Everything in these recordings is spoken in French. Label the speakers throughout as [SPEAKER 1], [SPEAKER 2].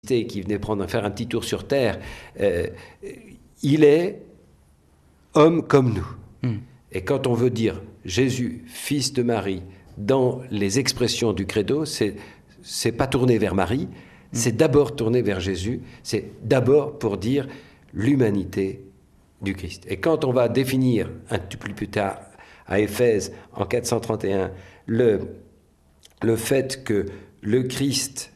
[SPEAKER 1] qui venait faire un petit tour sur Terre, il est homme comme nous. Et quand on veut dire Jésus, fils de Marie, dans les expressions du credo, c'est pas tourné vers Marie, c'est d'abord tourné vers Jésus, c'est d'abord pour dire l'humanité du Christ. Et quand on va définir un petit peu plus tard à Éphèse, en 431, le fait que le Christ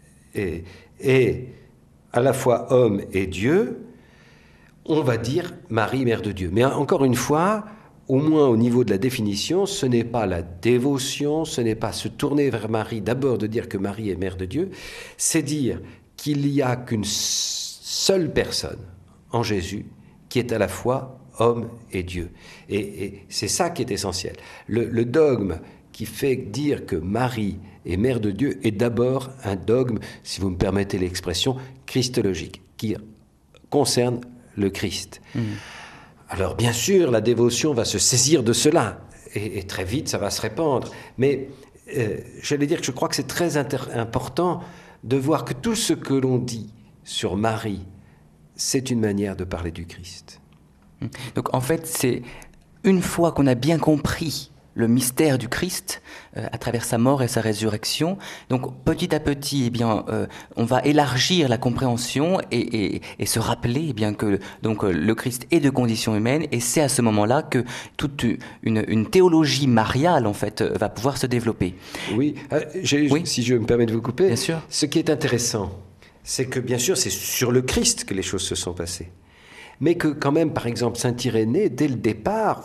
[SPEAKER 1] est à la fois homme et Dieu, on va dire Marie, mère de Dieu. Mais encore une fois, au moins au niveau de la définition, ce n'est pas la dévotion, ce n'est pas se tourner vers Marie, d'abord de dire que Marie est mère de Dieu, c'est dire qu'il n'y a qu'une seule personne en Jésus qui est à la fois homme et Dieu. Et c'est ça qui est essentiel. Le dogme qui fait dire que Marie est mère de Dieu est d'abord un dogme, si vous me permettez l'expression, christologique, qui concerne le Christ. Alors bien sûr, la dévotion va se saisir de cela, et très vite ça va se répandre. Mais j'allais dire que je crois que c'est très important de voir que tout ce que l'on dit sur Marie, c'est une manière de parler du Christ.
[SPEAKER 2] Donc en fait, c'est une fois qu'on a bien compris le mystère du Christ à travers sa mort et sa résurrection. Donc petit à petit, on va élargir la compréhension et se rappeler que le Christ est de condition humaine, et c'est à ce moment-là que toute une théologie mariale en fait va pouvoir se développer.
[SPEAKER 1] Oui, si je me permets de vous couper.
[SPEAKER 2] Bien sûr.
[SPEAKER 1] Ce qui est intéressant, c'est que bien sûr c'est sur le Christ que les choses se sont passées. Mais que quand même, par exemple, saint Irénée, dès le départ,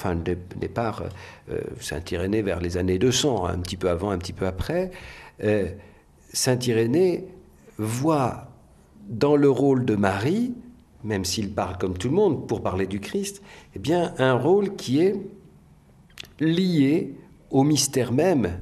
[SPEAKER 1] saint Irénée vers les années 200, un petit peu avant, un petit peu après, saint Irénée voit dans le rôle de Marie, même s'il parle comme tout le monde pour parler du Christ, un rôle qui est lié au mystère même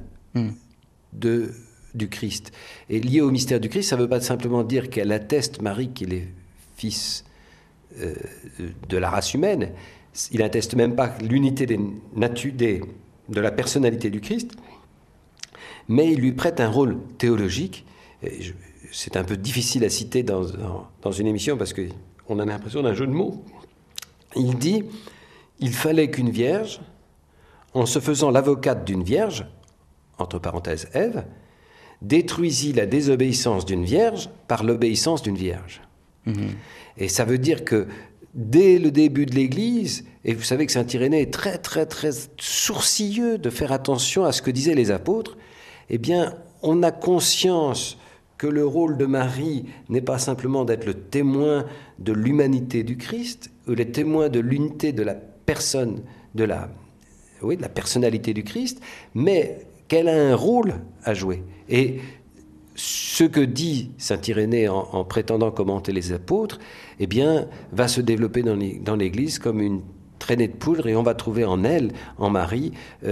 [SPEAKER 1] du Christ. Et lié au mystère du Christ, ça ne veut pas simplement dire qu'elle atteste, Marie, qu'il est fils de la race humaine. Il n'atteste même pas l'unité de la personnalité du Christ, mais il lui prête un rôle théologique. C'est un peu difficile à citer dans une émission parce qu'on a l'impression d'un jeu de mots. Il dit « Il fallait qu'une vierge, en se faisant l'avocate d'une vierge, entre parenthèses Ève, détruisit la désobéissance d'une vierge par l'obéissance d'une vierge. » Et ça veut dire que dès le début de l'Église, et vous savez que saint Irénée est très très très sourcilleux de faire attention à ce que disaient les apôtres, on a conscience que le rôle de Marie n'est pas simplement d'être le témoin de l'humanité du Christ, ou le témoin de l'unité de la personne, de la personnalité du Christ, mais qu'elle a un rôle à jouer. Et ce que dit saint Irénée en prétendant commenter les apôtres, va se développer dans l'Église comme une traînée de poudre, et on va trouver en elle, en Marie,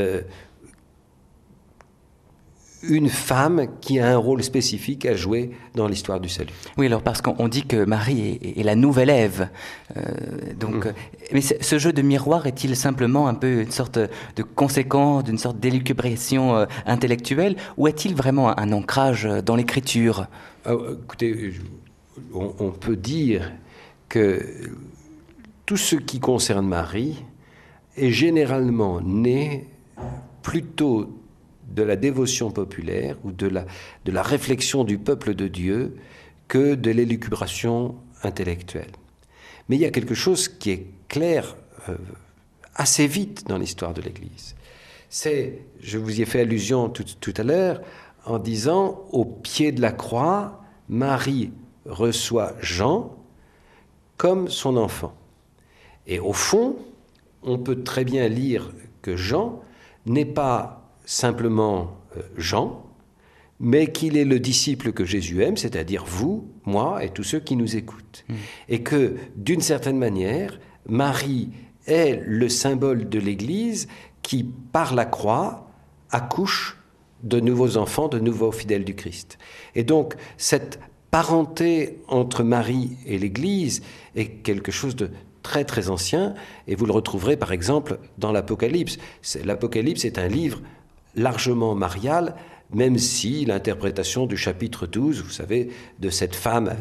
[SPEAKER 1] une femme qui a un rôle spécifique à jouer dans l'histoire du salut.
[SPEAKER 2] Oui, alors parce qu'on dit que Marie est la nouvelle Ève. Mais ce jeu de miroir est-il simplement un peu une sorte de conséquence, d'une sorte d'élucubration intellectuelle, ou est-il vraiment un ancrage dans l'écriture ?
[SPEAKER 1] Écoutez, on peut dire que tout ce qui concerne Marie est généralement né plutôt de la dévotion populaire ou de la réflexion du peuple de Dieu que de l'élucubration intellectuelle. Mais il y a quelque chose qui est clair assez vite dans l'histoire de l'Église. Je vous y ai fait allusion tout à l'heure en disant, au pied de la croix, Marie reçoit Jean comme son enfant. Et au fond, on peut très bien lire que Jean n'est pas simplement Jean, mais qu'il est le disciple que Jésus aime, c'est-à-dire vous, moi et tous ceux qui nous écoutent. Et que, d'une certaine manière, Marie est le symbole de l'Église qui, par la croix, accouche de nouveaux enfants, de nouveaux fidèles du Christ. Et donc, cette parenté entre Marie et l'Église est quelque chose de très très ancien, et vous le retrouverez par exemple dans l'Apocalypse. L'Apocalypse est un livre largement marial, même si l'interprétation du chapitre 12, vous savez, de cette femme